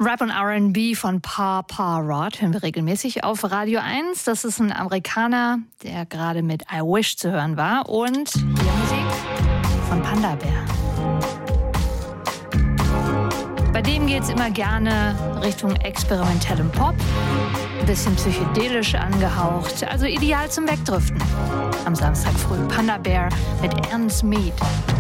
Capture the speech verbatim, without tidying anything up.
Rap und R and B von Papa Rod hören wir regelmäßig auf Radio eins. Das ist ein Amerikaner, der gerade mit I Wish zu hören war. Und hier Musik von Panda Bear. Bei dem geht es immer gerne Richtung experimentellem Pop. Ein bisschen psychedelisch angehaucht, also ideal zum Wegdriften. Am Samstag früh Panda Bear mit Ernst Mead.